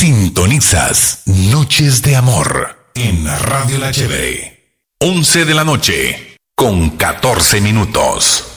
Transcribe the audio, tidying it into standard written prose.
Sintonizas Noches de Amor en Radio La Chévere. 11 de la noche con 14 minutos.